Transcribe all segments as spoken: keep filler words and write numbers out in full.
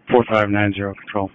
four five nine zero, control.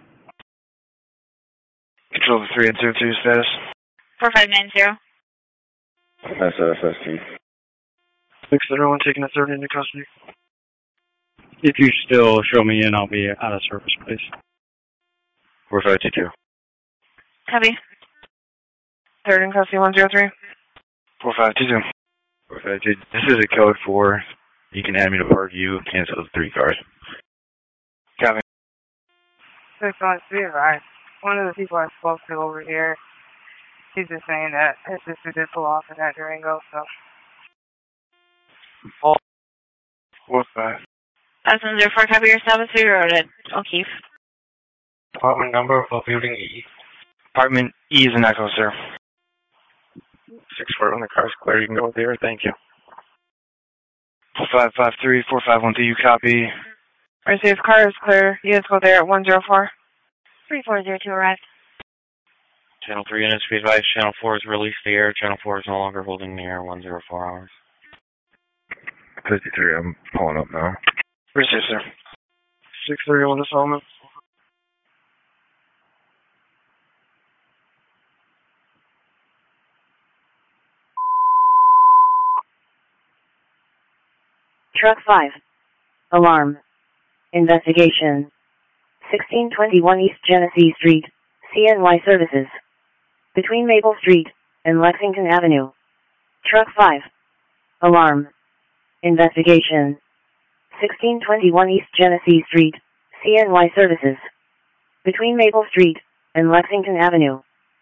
Control the three eight zero two status. four five nine zero. S S S T. six zero one taking a third into custody. If you still show me in, I'll be out of service, please. four five two two. Copy. Third in custody, one zero three. four five two two. four five two two. This is a code four. You can add me to Park View, cancel the three cars. Copy. six one three, right. One of the people I spoke to over here, he's just saying that his sister did pull off in that Durango, so. Four. Four five. Thousand zero four, copy your status. We wrote it. O'Keefe. Apartment number for building E. Apartment E is an echo, sir. Six four, when the car's clear, you can go there. Thank you. Four five five three, four five one two, you copy. I say his car is clear. You guys go there at one zero four. three four zero two arrived. Channel three units, be advised, Channel four has released the air. Channel four is no longer holding the air, one zero four hours. fifty-three, I'm pulling up now. Where's this, sir? six thirty on this moment. Truck five. Alarm. Investigation. sixteen twenty-one East Genesee Street, C N Y Services. Between Maple Street and Lexington Avenue. Truck five. Alarm. Investigation. sixteen twenty-one East Genesee Street, C N Y Services. Between Maple Street and Lexington Avenue.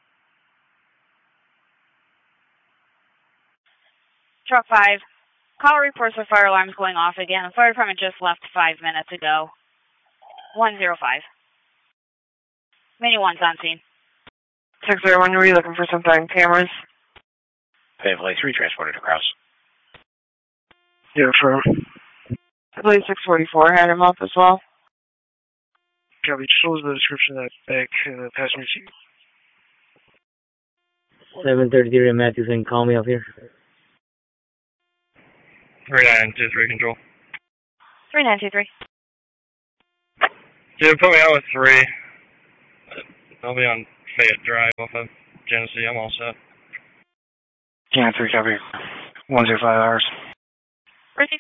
Truck five. Call reports of fire alarms going off again. The fire department just left five minutes ago. one zero five. Mini one's on scene. six zero one, were you looking for something on cameras? Favorly three transported across. Yeah, sure. I believe six forty-four had him up as well. Copy. Shows the description of that back in the passenger seat. seven thirty-three Matthews, can call me up here. three nine two three, control. three nine two three. Yeah, put me out with three. I'll be on Fayette Drive off of Genesee. I'm all set. Yeah, three, copy. one zero five hours. Receive.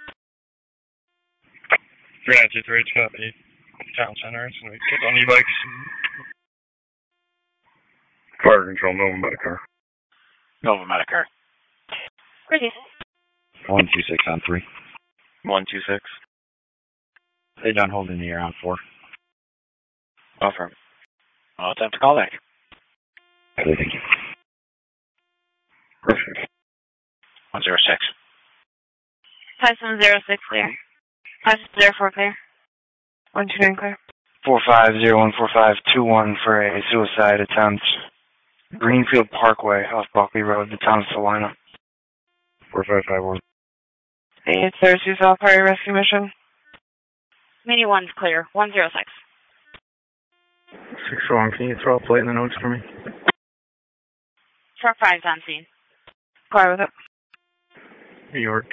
three nine two three, it's copy. Town center. It's going to be kids on e-bikes. Fire control, Nova Medicare. Nova Medicare. Receive. one two six on three. one two six. They're done holding the air on four. Offer. Well, it's time to call back. Okay, thank you. Perfect. one zero six. five seven zero six clear. five seven zero four clear. one two nine clear. four five zero one four five two one for a suicide attempt. Greenfield Parkway off Buckley Road, the town of Salina. four five five one. Hey, it's their Suicide Party Rescue Mission. Mini one's clear. one zero six. six four one, can you throw a plate in the notes for me? Truck five's on scene. Quiet with it. New York.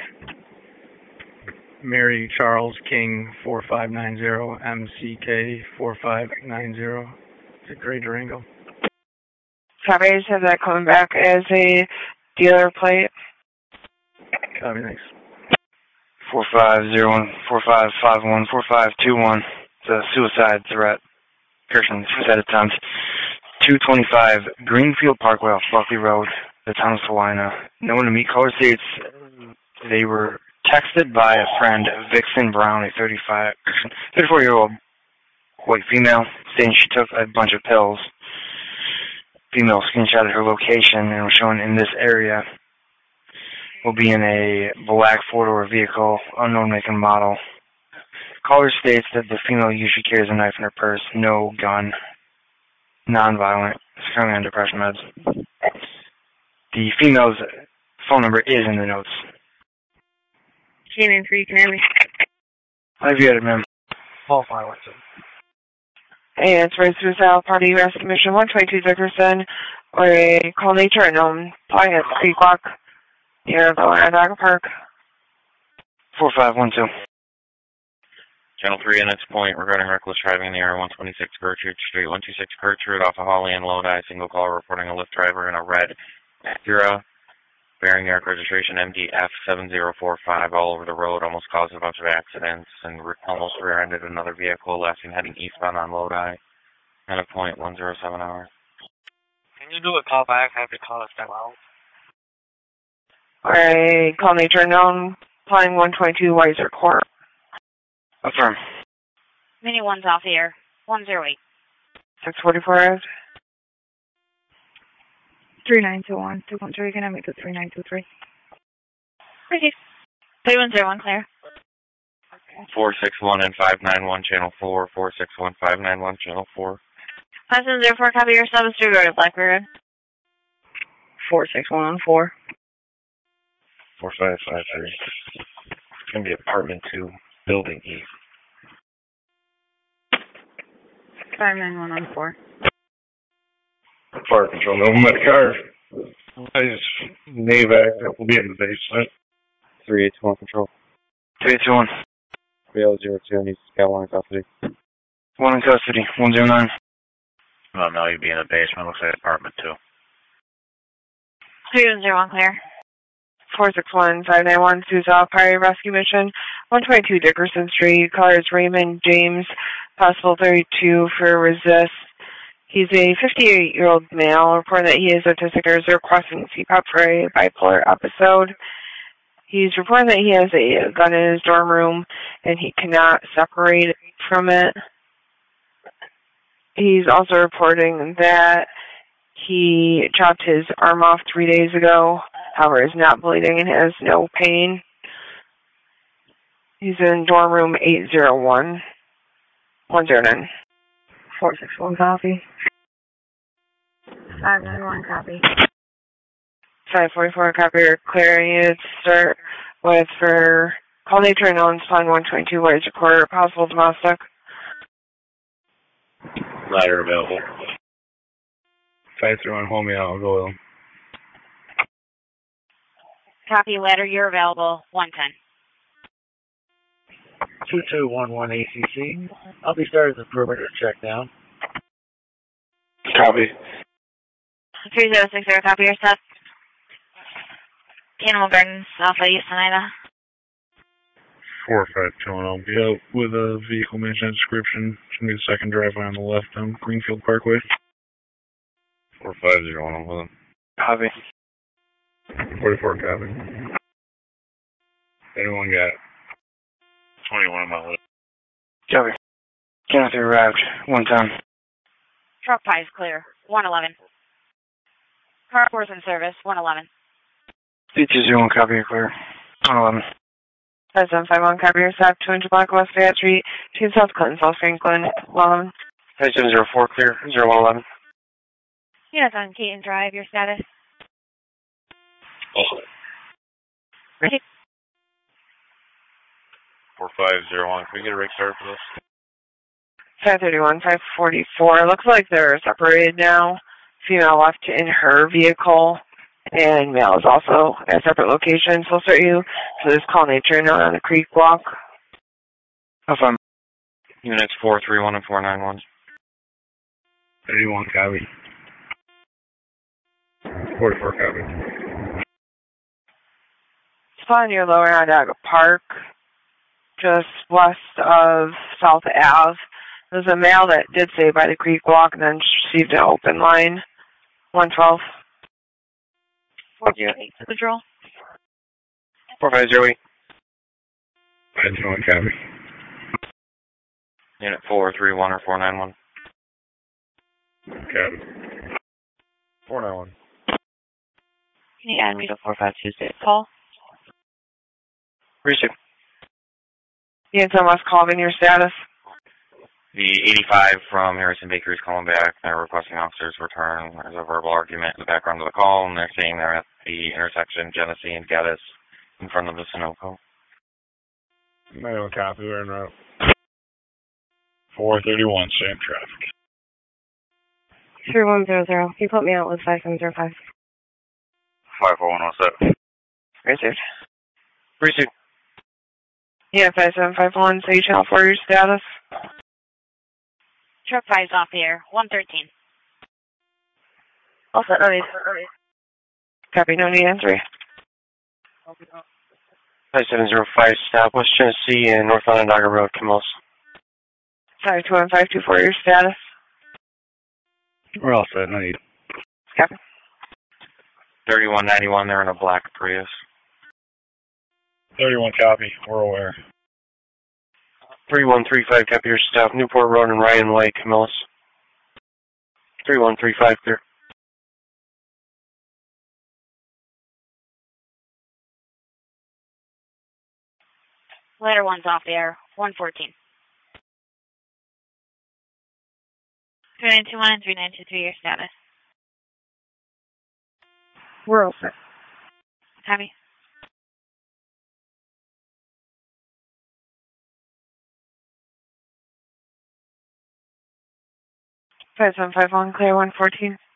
Mary Charles King, four five nine zero, M C K four five nine zero. It's a gray Durango. Copy, I just have that coming back as a dealer plate. Copy, thanks. four five zero one four five five one four five two one. It's a suicide threat. Person, suicide attempt. two twenty-five Greenfield Parkway off Buckley Road, the town of Salina. No one to meet. Caller states they were texted by a friend, Vixen Brown, a thirty-five, thirty-four-year-old white female, saying she took a bunch of pills. Female screenshotted her location and was shown in this area. Will be in a black four-door vehicle, unknown make and model. Caller states that the female usually carries a knife in her purse, no gun, non-violent, is currently on depression meds. The female's phone number is in the notes. Canyon three, can you hear me? I've got it, ma'am. All violence. Hey, it's Red Suicide Party Rescue Mission one twenty-two Dickerson, or a call nature unknown, flying at Creek Walk, near the Onondaga Park. four five one two. Channel three, N X Point, regarding reckless driving in the area, one twenty-six Gertrude Street, one two six Gertrude, off of Holly and Lodi, single caller reporting a Lyft driver in a red Acura, bearing New York registration M D F seven zero four five, all over the road, almost caused a bunch of accidents, and re almost rear-ended another vehicle, last seen heading eastbound on Lodi, N X Point, one zero seven hours. Can you do a call back? I have to call us that out. Alright, call nature unknown, flying one twenty-two Weiser Court. Affirm. Mini one's off the air. one zero eight. six forty-four. three nine two one. two one three, can I make it three nine two three? Received. three one zero one, clear. four six one and five nine one, channel four, four six one, five nine one, channel four. five seven zero four, copy your service to go to Blackberry Road. four six one one four. four five five three. It's going to be apartment two, building E. five nine one one four. Fire control, no my car. I just NAVAC will be in the basement. three eight two one control. three eight two one. three zero zero two, he's got one in custody. One in custody, one zero nine. Well, no, you'd be in the basement. Looks like apartment two. three one zero one, clear. four six one, five nine one, Suzel, Priority Rescue Mission, one twenty-two Dickerson Street, caller is Raymond James, possible thirty-two for resist. He's a fifty-eight-year-old male, reporting that he is autistic or is requesting C PAP for a bipolar episode. He's reporting that he has a gun in his dorm room and he cannot separate from it. He's also reporting that he chopped his arm off three days ago, however is not bleeding and has no pain. He's in dorm room eight zero one, one zero nine. four six one, copy. five nine one, copy. five forty-four, copy, or clearing units start with for call nature unknown, flying one twenty-two, Weiser Court, possible domestic. Ladder available. five three one, hold me out, I'll go in. Copy, ladder, you're available, one ten. two two one one A C C. I'll be starting the perimeter check now. Copy. three zero six zero, copy your stuff. Animal Gardens, Alpha, East Oneida. four five two one, I'll be out with a vehicle management description. It's going to be the second driveway on the left on Greenfield Parkway. four five zero one, I'm with him. Copy. forty-four, copy. Anyone got it? twenty-one on my list. Copy. Channel three arrived, one ten. Truck five clear, one eleven. Car four's in service, one eleven. three two zero one, copy, you're clear. one eleven. five seven five one, copy your stop, two hundred block West Fayette Street, two South Clinton, South Franklin, one. five seven zero four, clear, zero one eleven. Units on Keaton Drive, your status. Oh. Ready? four five zero one, can we get a rig start for this? five thirty-one, five forty-four, looks like they're separated now. Female left in her vehicle, and male is also at a separate location. So I'll start you for this call nature now on the Creek Walk. Affirm. Units four three one and four nine one. thirty-one, copy. forty-four, copy. Spawn near Lower Onondaga Park, just west of South Ave. There's a male that did stay by the Creek Walk and then received an open line. one twelve. four zero eight, Patrol. four five zero eight. five two one, copy. Unit four three one or four nine one. Copy. four nine one. Can you add me to four five two six call? Receive. Units on West Colvin, your status? The eighty-five from Harrison Bakery is calling back. They're requesting officers return. There's a verbal argument in the background of the call, and they're saying they're at the intersection Genesee and Geddes in front of the Sunoco. nine one, copy, we're en route. four thirty-one, same traffic. three one zero zero, you put me out with five seven zero five. five four one oh seven. Received. Receive. Yeah, five seven five one, say channel four, your status. Truck five's off the air, one thirteen. All set, no need. Copy, no need, answer. five seven zero five, stop, West Genesee and North Onondaga Road, Camillus. Sorry, two one five two four, your status. We're all set, no need. Copy. thirty-one ninety-one, they're in a black Prius. thirty-one copy, we're aware. three one three five, copy your stop, Newport Road and Ryan Way, Camillus. three one three five, clear. Ladder one's off the air, one fourteen. three nine two one and three nine two three, your status. We're all set. Copy. five seven five one, clear one fourteen.